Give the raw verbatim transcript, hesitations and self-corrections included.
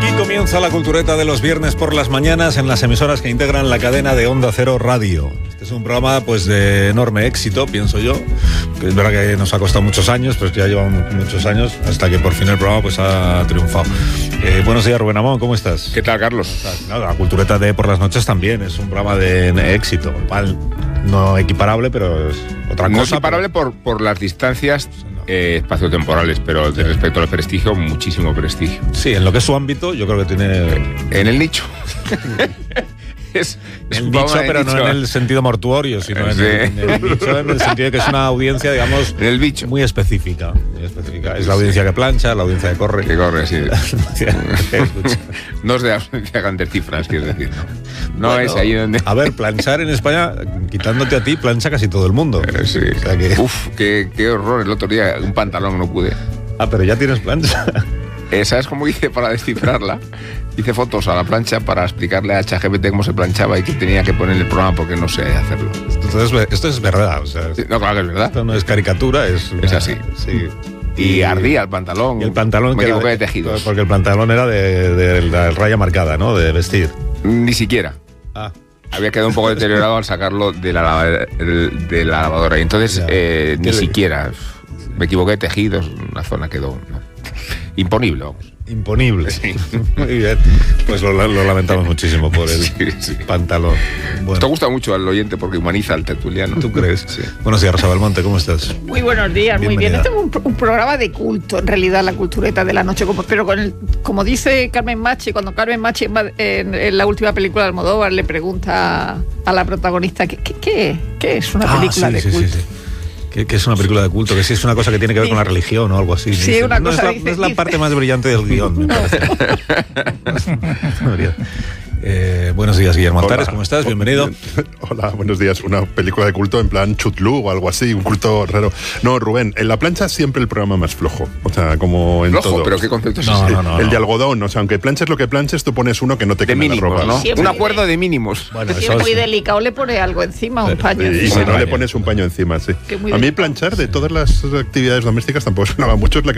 Comienza la cultureta de los viernes por las mañanas en las emisoras que integran la cadena de Onda Cero Radio. Este es un programa pues de enorme éxito, pienso yo. Que es verdad que nos ha costado muchos años, pero que ya llevamos muchos años hasta que por fin el programa pues ha triunfado. Eh, buenos días, Rubén Amón, ¿cómo estás? ¿Qué tal, Carlos? No, la cultureta de por las noches también es un programa de éxito. Igual no equiparable, pero es otra no cosa. No equiparable pero... por, por las distancias eh, espaciotemporales, pero de respecto al prestigio, muchísimo prestigio. Sí, en lo que es su ámbito, yo creo que tiene... En el nicho. es, es el un nicho, pero nicho. No en el sentido mortuorio, sino sí. en, el, en el nicho, en el sentido de que es una audiencia, digamos, en el bicho. Muy específica, muy específica. Es la audiencia sí. que plancha, la audiencia que corre. Que corre, sí. No es de audiencia grandes cifras, quiero decir. No, no bueno, es ahí donde... A ver, planchar en España, quitándote a ti, plancha casi todo el mundo. Eh, sí. O sea que... Uf, qué, qué horror. El otro día un pantalón no pude. Ah, pero ya tienes plancha. Eh, ¿Sabes cómo hice para descifrarla? Hice fotos a la plancha para explicarle a ChatGPT cómo se planchaba y que tenía que poner el programa porque no sé hacerlo. Entonces, esto es verdad. O sea, sí, no, claro que es verdad. Esto no es caricatura, es... Es así. Sí. Y, y ardía el pantalón. Y el pantalón me que equivoqué de, de tejidos. Porque el pantalón era de, de, de la raya marcada, ¿no? De vestir. Ni siquiera. Ah. Había quedado un poco deteriorado al sacarlo de la, de la lavadora. Y entonces, eh, ni siquiera. Me equivoqué de tejidos. Una zona quedó... ¿no? Imponible, vamos. Imponible. Sí. Muy bien. Pues lo, lo lamentamos muchísimo por el sí, sí. pantalón. Bueno. Esto gusta mucho al oyente porque humaniza al tertuliano. ¿Tú crees? Sí. Buenos días, Rosa Belmonte, ¿cómo estás? Muy buenos días, bienvenida. Muy bien. Este es un, un programa de culto, en realidad, la cultureta de la noche. Como, pero con el, como dice Carmen Machi, cuando Carmen Machi en, en la última película de Almodóvar le pregunta a la protagonista ¿qué, qué, qué, qué es una película ah, sí, de sí, culto? Sí, sí. Que, que es una película de culto, que sí es una cosa que tiene que ver sí. con la religión o algo así. Sí, dice. una no, cosa es la, dice, no es la dice. parte más brillante del guión, me parece. eh, buenos días, Guillermo Altares, ¿cómo estás? Bienvenido. Hola, buenos días. Una película de culto en plan Chutlú o algo así, un culto raro. No, Rubén, en la plancha siempre el programa más flojo. O sea, como en flojo, todo. ¿Pero qué concepto es no, ese? No, no, el no. de algodón, o sea, aunque planches lo que planches, tú pones uno que no te queme la ropa. ¿no? Siempre un acuerdo de mínimos. Bueno, si es muy delicado, le pone algo encima, un paño. Y, y encima. si no, le pones un paño encima, sí. A mí delicado. planchar de todas las actividades domésticas tampoco sonaba mucho, es la que